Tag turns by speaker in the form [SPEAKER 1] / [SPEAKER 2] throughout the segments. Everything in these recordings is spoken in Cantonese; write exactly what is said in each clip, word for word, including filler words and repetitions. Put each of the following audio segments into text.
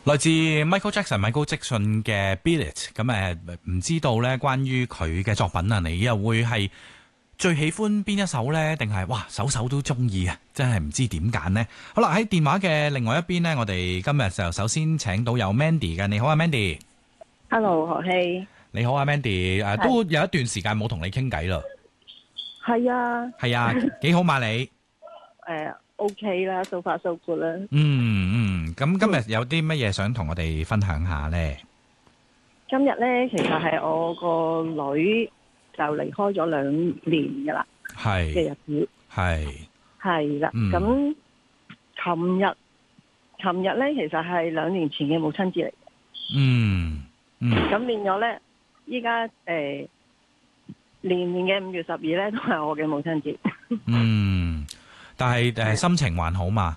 [SPEAKER 1] 來自 Michael Jackson 米高積遜嘅 Beat It， 咁誒唔知道咧關於佢嘅作品啊，你又會係最喜歡邊一首呢？定係哇首首都中意啊？真係唔知點揀呢。好啦，喺電話嘅另外一邊呢，我哋今日就首先請到有 Mandy 嘅。你好啊 Mandy。
[SPEAKER 2] Hello 何希。
[SPEAKER 1] 你好啊 Mandy，誒都有一段時間冇同你傾偈啦。
[SPEAKER 2] 係啊。
[SPEAKER 1] 係啊，幾好嘛你？
[SPEAKER 2] 誒 OK 啦，so far so good啦。
[SPEAKER 1] 嗯嗯，咁今日有啲乜嘢想同我哋分享下呢？
[SPEAKER 2] 今日呢，其實係我個女就離開咗兩年噶啦，
[SPEAKER 1] 係
[SPEAKER 2] 嘅日子。
[SPEAKER 1] 係
[SPEAKER 2] 係啦，咁琴日琴日呢，其實係兩年前嘅母親節嚟嘅。
[SPEAKER 1] 嗯嗯。
[SPEAKER 2] 咁變咗呢，依家誒年年嘅五月十二呢，都係我嘅母親節。
[SPEAKER 1] 嗯，但係誒、呃、心情還好嘛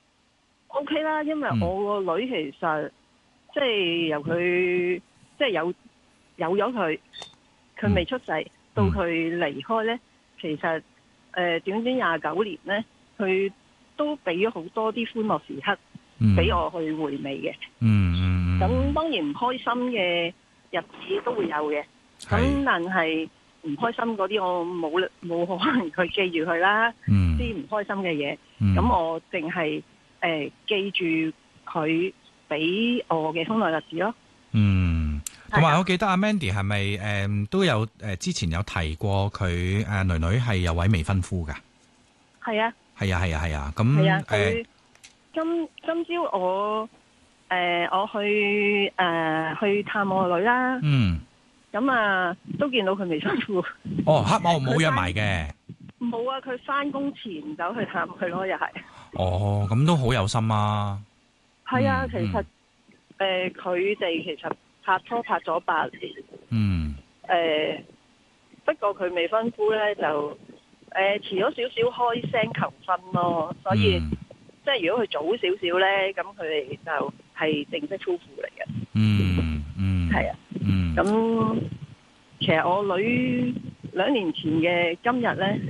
[SPEAKER 2] ？OK 啦，因為我個女其實、嗯、即係由佢即係有有咗佢，佢未出世、嗯、到佢離開呢，其實誒、呃、短短廿九年呢，佢都俾咗好多啲歡樂時刻俾我去回味嘅。
[SPEAKER 1] 嗯嗯，
[SPEAKER 2] 咁、嗯、當然唔開心嘅日子都會有嘅，咁但係唔開心嗰啲我冇冇可能去記住佢啦，啲唔、嗯、開心嘅嘢，咁、嗯、我淨係誒記住佢俾我嘅歡樂日子咯。嗯，
[SPEAKER 1] 同埋我記得阿 Mandy 係咪誒都有誒、呃、之前有提過佢誒女女係有位未婚夫噶？
[SPEAKER 2] 係啊，
[SPEAKER 1] 係啊，係啊，係啊，咁誒、啊呃、
[SPEAKER 2] 今今朝我誒、呃、我去誒、呃、去探我個女啦。嗯。咁啊，都見到佢未婚夫。
[SPEAKER 1] 哦，黑幕冇約埋嘅。
[SPEAKER 2] 冇啊，佢翻工前走去探佢咯，又係。
[SPEAKER 1] 哦，咁都好有心啊。
[SPEAKER 2] 係啊，嗯、其實誒，佢哋、呃、其實拍拖拍咗八年。嗯。誒、呃，不過佢未婚夫咧就誒遲咗少少開聲求婚咯，所以、嗯、即係如果佢早少少咧，咁佢哋就係正式夫婦嚟嘅。
[SPEAKER 1] 嗯嗯。係啊。嗯，
[SPEAKER 2] 咁其實我女兩年前嘅今日呢，